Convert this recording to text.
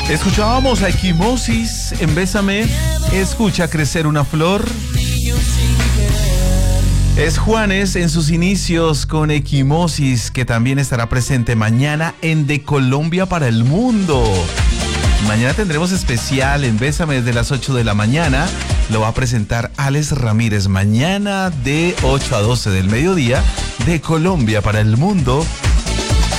Escuchábamos a Equimosis en Bésame, escucha crecer una flor. Es Juanes en sus inicios con Equimosis, que también estará presente mañana en De Colombia para el Mundo. Mañana tendremos especial en Bésame desde las 8 de la mañana. Lo va a presentar Alex Ramírez mañana de 8 a 12 del mediodía. De Colombia para el Mundo.